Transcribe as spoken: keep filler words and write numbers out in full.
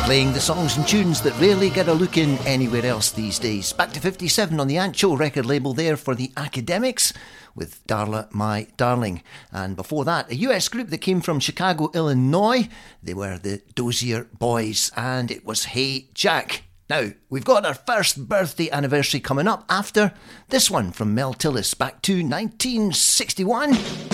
playing the songs and tunes that rarely get a look in anywhere else these days. Back to fifty-seven on the Ancho record label there for the Academics with Darla My Darling. And before that, a U S group that came from Chicago, Illinois. They were the Dozier Boys, and it was Hey Jack. Now, we've got our first birthday anniversary coming up after this one from Mel Tillis back to nineteen sixty-one.